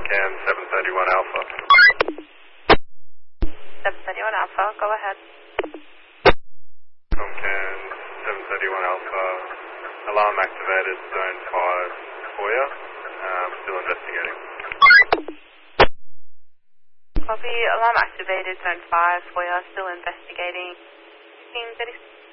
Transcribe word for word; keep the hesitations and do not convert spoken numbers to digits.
Comcan seven thirty-one Alpha. seven thirty-one Alpha, go ahead. Comcan seven thirty-one Alpha. Alarm activated, zone five for you. Um, still investigating. Copy, alarm activated, zone five for you, still investigating. fifteen thirty-six.